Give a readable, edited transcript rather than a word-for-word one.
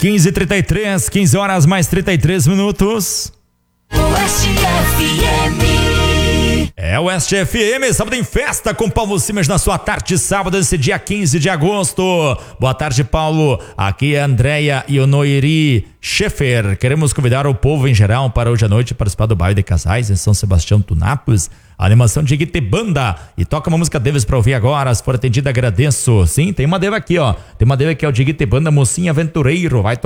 15h33, 15 horas mais 33 minutos. Oeste FM. É o Oeste FM, sábado em festa com Paulo Simas na sua tarde, sábado, esse dia 15 de agosto. Boa tarde, Paulo. Aqui é a Andréia e o Noiri Schaeffer. Queremos convidar o povo em geral para hoje à noite participar do baile de casais em São Sebastião Tunápolis. A animação de Guite Banda. E toca uma música deles pra ouvir agora. Se for atendida, agradeço. Sim, tem uma deva aqui, ó. Tem uma deva aqui, ó, de Guite Banda, Mocinha Aventureiro. Vai